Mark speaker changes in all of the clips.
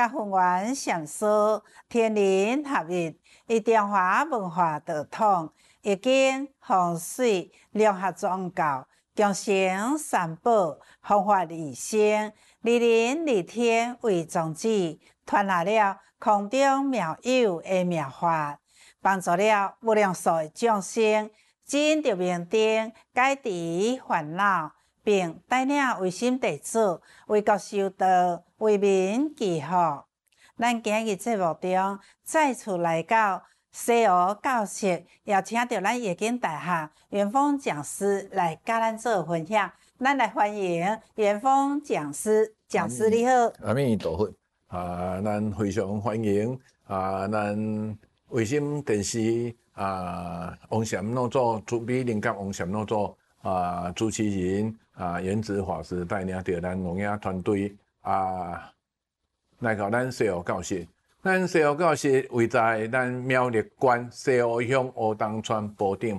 Speaker 1: 甲分园上书，天人合一，以中华文化道统，易经、风水、融合宗教，共成三宝，弘法利生，利人利天为宗旨，传下了空中妙有的妙法，帮助了无量数的众生证得明灯，解除烦恼，并带领卫心弟子为国修道，为民祈福。咱今日节目中再次来到西湖教室，邀请到咱易经大学元丰讲师来甲咱做分享。咱来欢迎元丰讲师，讲师你好。
Speaker 2: 阿弥陀佛咱非常欢迎咱卫星电视王禅老祖主笔灵感王禅老祖主持人原子法师带领着咱龙影团队来到咱西湖教室。咱西湖教室位在咱苗栗县西湖乡乌东村埔顶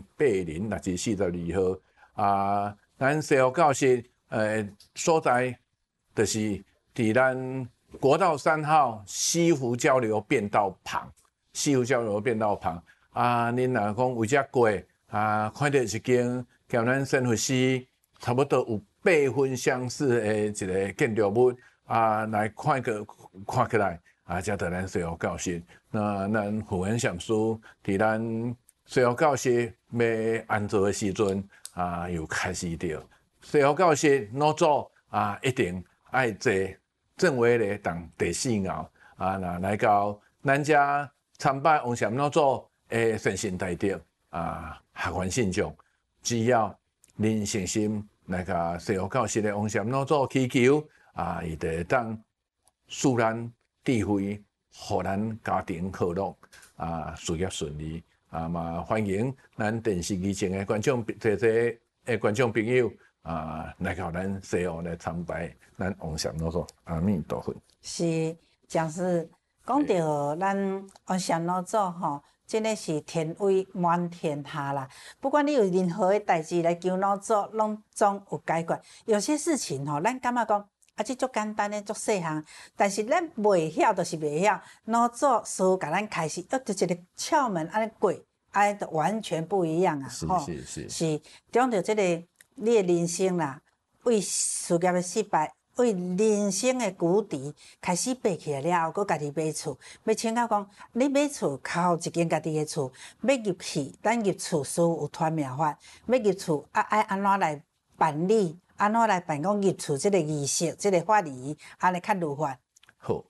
Speaker 2: 80142号咱西湖教室所在就是伫咱国道3号西湖交流便道旁，西湖交流便道旁恁若讲有只过看到一间交咱新佛寺差不多有8分相似的一个建筑物来看起来才到咱西湖教室。那咱佛缘上师伫咱西湖教室要安坐的时阵又开始着西湖教室老祖一定爱坐正威咧当第4号那来到咱遮参拜王禅老祖的善信大德学员信众，只要恁诚心来甲西湖教室的王禅老祖祈求伊就会当赐咱智慧，互咱家庭和乐事业顺利嘛欢迎咱电视机前的观众的观众朋友来到咱西湖来参拜咱王禅老祖。阿弥陀佛。
Speaker 1: 是，讲师讲到咱王禅老祖吼，真的是天威满天下啦。不管你有任何的代志来求老祖，拢总有解决。有些事情吼，咱感觉讲这足简单的，足细项，但是咱袂晓，就是袂晓。老祖师甲咱开始，就一个窍门安尼过，就完全不一样是，讲到这个你的人生啦，为事业的失败，为人生的谷底开始爬起来了后，佮家己买厝，要请教讲，你买厝靠一间家己的厝，要入去，咱入厝师有传妙法，要入厝爱安怎来办理？安怎来办讲入厝这个仪式，这个法仪，安尼较如法？
Speaker 2: 好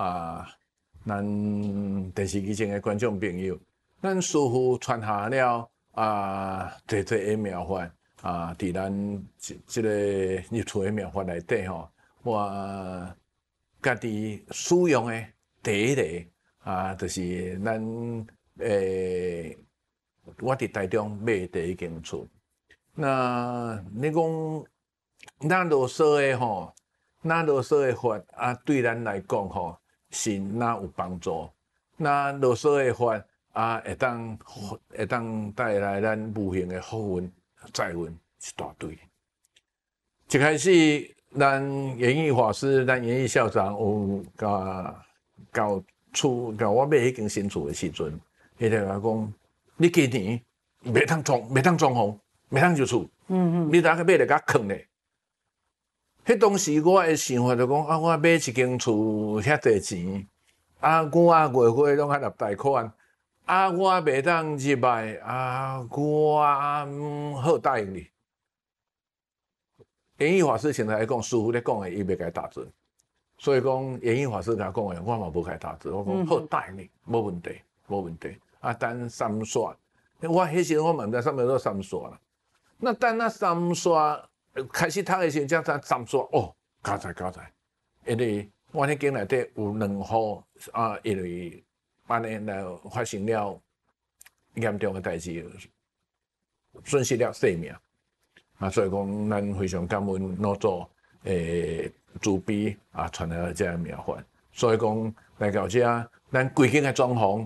Speaker 2: 咱电视机前的观众朋友，咱师父传下了侪的妙法伫咱这个入厝的妙法内底吼，我家己使用的第一个就是咱我伫台中买第一间厝。那你讲咱落实的吼，咱落实的法对咱来讲吼是哪有帮助？咱落实的法会当带来咱无形的福运财运一大堆。一开始咱演艺法师、咱演艺校长有到厝，我买迄间新厝的时阵，伊就讲：你今年袂当装潢，袂当入厝，你哪个买来甲囥咧？迄当时我的想法就讲我买一间厝遐济钱，我月拢爱纳贷款，我袂当入来，我好答应你。演艺法师现在来讲，师父咧讲的，伊袂甲伊打折，所以讲演艺法师甲讲的，我嘛无甲伊打折。我讲好答应你，无问题。等3刷，我迄时我嘛毋知啥物叫3刷啦。那等3刷开始读的时候，才知3刷加载，因为我迄间内底有2户因为安尼来发生了严重的代志，损失了性命。所以讲，咱非常感恩老祖慈悲传来了这个妙法。所以讲来到这，咱规间的装潢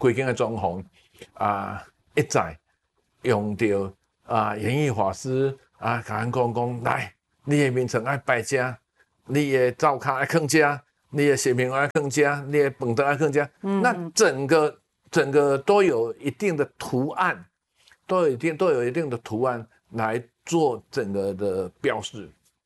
Speaker 2: 一再用到演艺法师甲咱讲来，你的名称爱摆遮，你的灶骹爱囥遮你的食品要更加，你的本德要更加，那整个都有一定的图案，都有一定的图案来做整个的标示。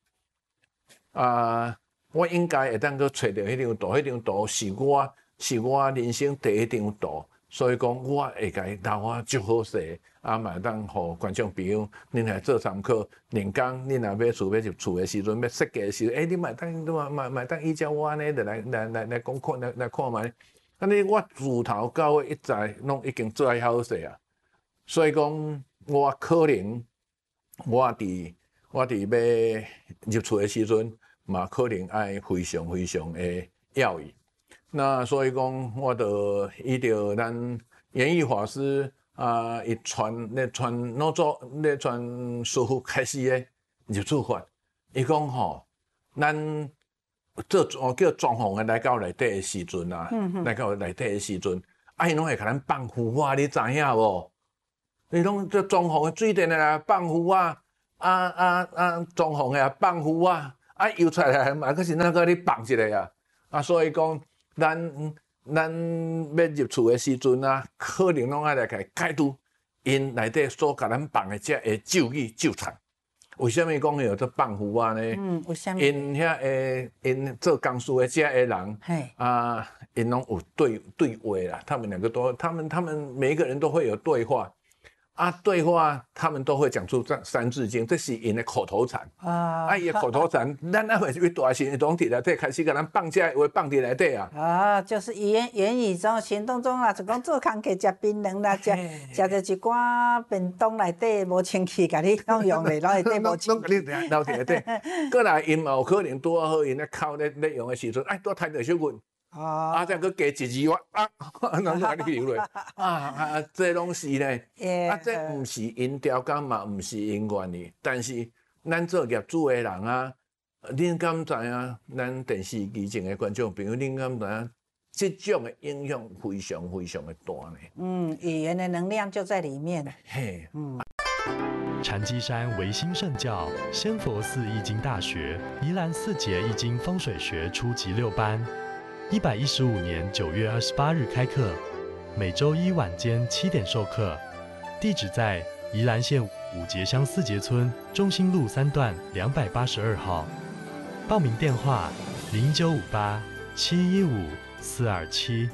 Speaker 2: 我应该会当去找到迄张图，迄张图是我人生第一张图，所以讲我会甲伊留我足好势，嘛当互观众朋友恁来做参考。人工恁若要入厝的时阵，要设计的时阵，你嘛当依照我安尼，就来讲看来看觅。安尼我自头到尾一再拢已经做好势啊，所以讲我可能我伫要入厝的时阵。嘛可能爱非常的要义，那所以讲，我就依照咱演艺法师伊老早咧传师傅开始的入厝法，伊讲吼，咱做叫装潢的来到内底的时阵来到内底的时阵，伊拢会甲咱放符啊，你知影无？伊拢做装潢的水电的啦，放符啊，装潢的啊放符啊。游出来嘛，可是那个你放一个所以讲，咱要入厝的时阵可能拢爱来甲解读因内底所甲咱放的遮个咒语咒残。为什么讲有做放符呢？
Speaker 1: 为什么？
Speaker 2: 因因做工事的遮个人，因拢有对话啦，他们两个都，他们每一个人都会有对话。对话他们都会讲出《三字经》，这是因的口头禅伊的口头禅，咱会越大时，拢伫内底开始甲咱放遮话放伫内底
Speaker 1: 就是言语中、行动中就讲做工课食槟榔啦，食着一寡便当内底无清气，甲你拢用咧，内底无清气。
Speaker 2: 拢伫内底。过来因嘛有可能拄好因咧口咧用的时阵，拄趁着小阮。再佮加一字我能甲你留落这拢是咧，这毋是因条件嘛，毋是因愿意，但是咱做业主的人恁敢知影？咱电视机前的观众朋友，恁敢知影？这种的影响非常的大呢。
Speaker 1: 语言的能量就在里面。
Speaker 3: 禅机山唯心圣教仙佛寺易经大学宜兰4节易经风水学初级6班。115年9月28日开课，每周一晚间7点授课，地址在宜兰县五节乡4节村中心路3段282号。报名电话0958-715-427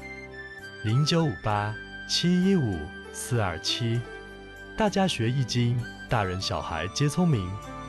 Speaker 3: 0958-715-427。大家学易经，大人小孩皆聪明。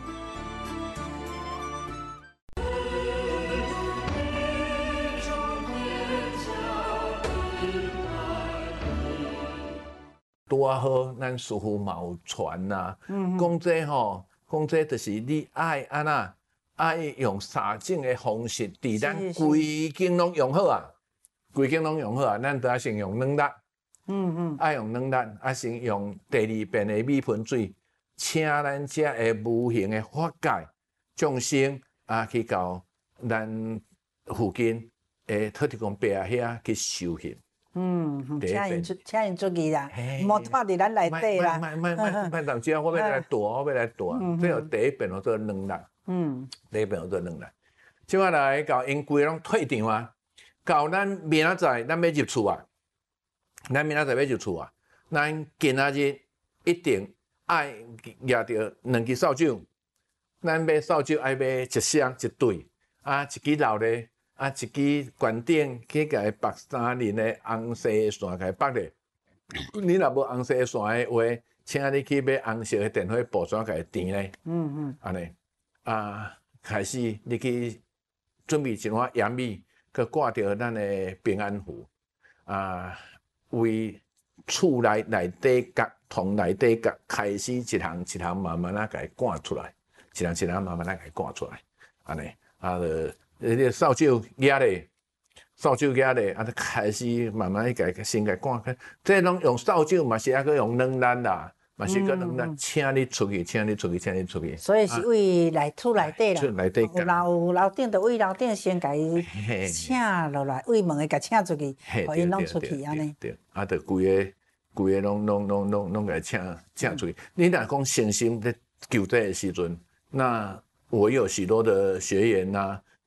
Speaker 2: 拄好，咱师傅嘛有传讲讲这就是你爱安那爱用三种的方式，伫咱规经拢用好规经拢用好咱都要先用软力，爱用软力，先用第2遍的米喷水，请咱遮的无形的法界众生去到咱附近的土地公伯遐去修行。
Speaker 1: 请因出去啦，莫拖伫咱内底啦。
Speaker 2: 莫同志我要来大，这有第1遍叫做软力，第1遍叫做软力。即摆来到因规拢退场到咱明仔载咱要入厝咱明仔载要入厝咱今仔日一定爱拿着2支扫帚，咱买扫帚爱买1箱1对一支老的。一支悬顶去甲伊绑3轮的红色的线，甲伊绑咧。你若无红色的线的话，请你去买红色的电火布线，甲伊填咧。安尼开始你去准备一碗盐米，佮挂着咱的平安符为厝内底角同内底角开始一项一项慢慢甲伊赶出来，一项慢慢甲伊赶出来。安尼就扫帚压咧，就开始慢慢去先甲赶开。这拢用扫帚嘛是还佫用软力啦，嘛是佫软力，请你出去。
Speaker 1: 所以是为厝内底啦，
Speaker 2: 内底
Speaker 1: 有楼顶就为楼顶先甲伊请落来，为门的甲请出去，互因拢出去安尼。
Speaker 2: 对，就规个拢甲请出去。你若讲诚心咧求这的时阵，那我有许多的学员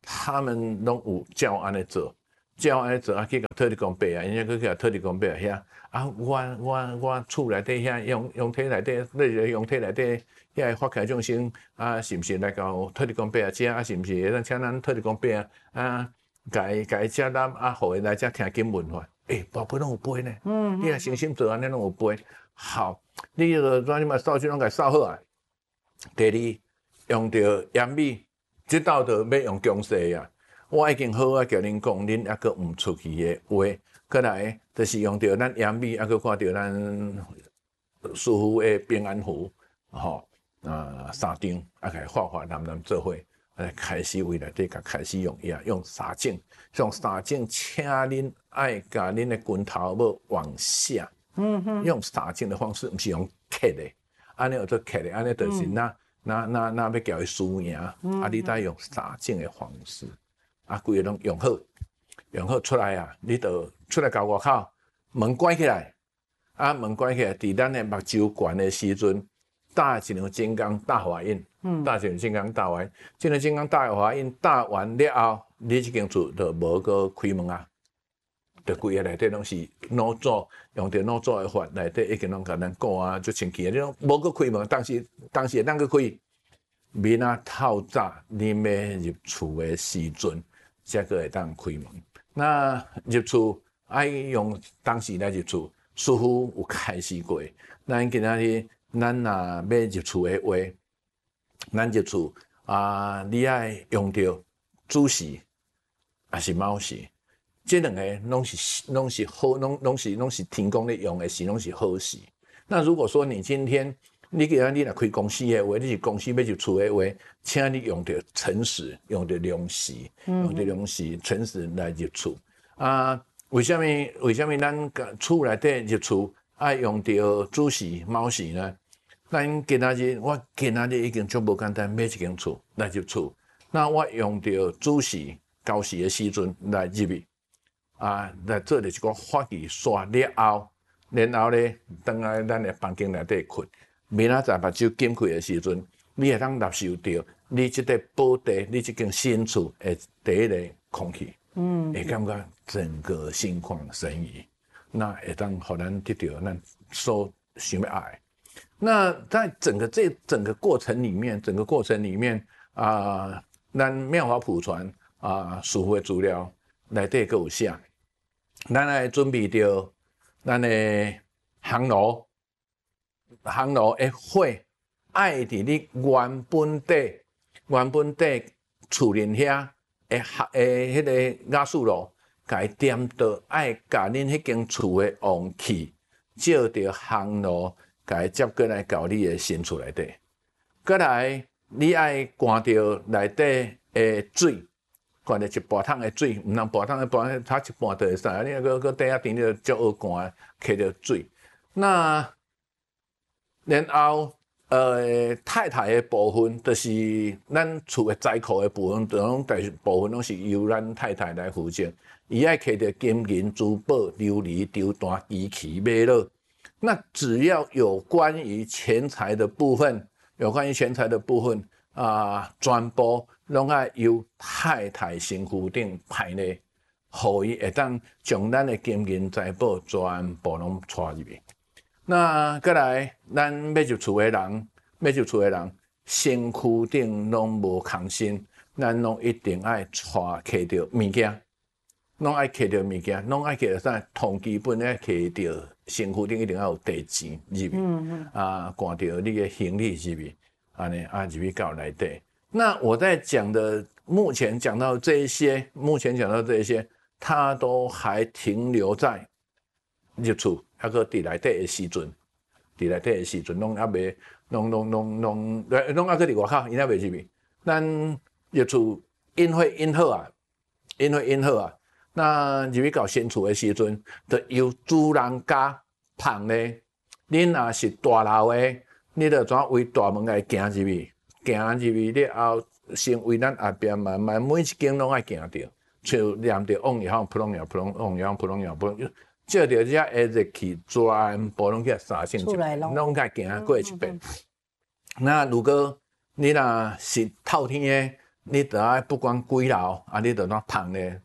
Speaker 2: 他们拢有照安尼做，照安尼做啊，去甲特地公伯啊，因为去甲特地公伯遐啊，我厝内底遐用体内底，那个用体内底遐发起众生啊，是毋是来到特地公伯啊遮啊？是毋是会当请咱特地公伯啊，甲接纳啊，互伊来遮听经文法？宝贝拢有背呢，你若诚心做安尼拢有背。好，你就怎么扫帚拢甲扫好啊？第二，用着盐米，即道就要用强势啊。我已经好啊，甲恁讲，恁抑阁毋出去的话，过来就是用着咱盐米，抑阁看着咱师傅的平安符，3张，甲画蓝做伙，开始为内底甲开始用三种，用3种，请恁爱甲恁的拳头要往下，用3种的方式，毋是用刻的，安尼有做刻的，安尼就是那要叫伊输赢，你再用3种的方式。规个拢用好出来啊！你就出来到外口，门关起来，门关起来，伫咱的目睭悬的时阵，打一张金刚大华印，打一张金刚大华印，这张金刚大华印打完了后，你这间厝就无搁开门啊！就规个内底拢是脑组，用着脑组的法内底已经拢甲咱顾啊，足清气啊！你拢无搁开门，当时会当搁开。明仔透早你要入厝的时阵，才个会当开门。那入厝爱用当时来入厝，师傅有开示过。咱今仔日咱若要入厝的话，咱入厝你爱用着主时还是卯时？这两个拢是好，拢是天公咧用的时，拢是好时。那如果说你今天你若开公司的话，你是公司要入厝的话，请你用着诚实，用着良时，诚实来入厝。为什么咱厝内底入厝爱用着主时、卯时呢？我今仔日已经足无简单，买一间厝来入厝。那我用着主时、交时的时阵来入去，来做着一个法器刷了后，然后咧，等来咱的房间内底困。明仔载目睭紧开的时阵，你会当纳受到你即个宝地，你即间新厝的第一个空气，会感觉整个心旷神怡，那会当互咱得到咱所想要爱。那在整个过程里面，咱妙法普传师父的资料内底阁有写，咱来准备着咱的香炉的火，爱伫你原本底厝林遐的迄个雅素炉，甲伊点到，爱甲恁迄间厝的旺气，照着香炉，甲伊接过来到你的新厝内底。过来，你爱灌着内底的水，灌着一半桶的水，毋通半桶的差一半就会使。你搁底下甜着足好灌，摕着水。那然后，太太的部分，就是咱厝的财库的部分，大部分拢是由咱太太来负责。伊爱摕着金银珠宝、琉璃、丢单、仪器、马乐。那只要有关于钱财的部分，全部拢爱由太太身躯顶派咧，互伊会当将咱的金银财宝全部拢带入去。那过来，咱要入厝的人，身躯顶拢无空身，咱拢一定爱摕着物件，拢爱摕着啥？同基本爱摕着身躯顶一定要有地钱入去，灌着你的行李入去，安尼入去到内底。那我在讲的，目前讲到这一些，它都还停留在入厝。还个伫内底的时阵，拢还未，拢还个伫外口，因还未入去。咱入厝因好啊，那入去到新厝的时阵，就由主人家旁咧。恁若是大楼的，你就怎为大门来行入去了后，先为咱后边慢慢每一间拢爱行着，就念着往也好，扑隆也扑隆，往也好，扑隆也扑隆。照着遮下热气，全部拢去三性拢去行过一遍。那如果你若是透天的， 你得爱不管几楼啊，你得那捧咧